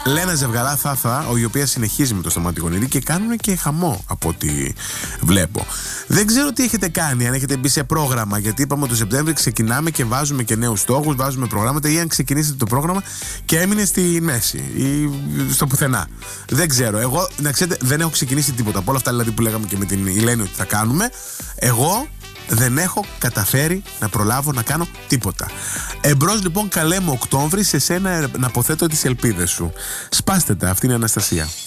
Λένα Ζευγαρά Θάθα, η οποία συνεχίζει με το Σταματηγονίδη και κάνουν και χαμό από ό,τι βλέπω. Δεν ξέρω τι έχετε κάνει, αν έχετε μπει σε πρόγραμμα, γιατί είπαμε ότι το Σεπτέμβρη ξεκινάμε και βάζουμε και νέους στόχους, βάζουμε προγράμματα, ή αν ξεκινήσετε το πρόγραμμα και έμεινε στη μέση ή στο πουθενά. Δεν ξέρω. Εγώ, να ξέρετε, δεν έχω ξεκινήσει τίποτα. Από όλα αυτά δηλαδή που λέγαμε και με την Ηλένη ότι θα κάνουμε, εγώ δεν έχω καταφέρει να προλάβω να κάνω τίποτα. Εμπρός λοιπόν, καλέ μου Οκτώβρη, σε σένα να αποθέτω τις ελπίδες σου. Σπάστε τα, αυτή είναι η Αναστασία.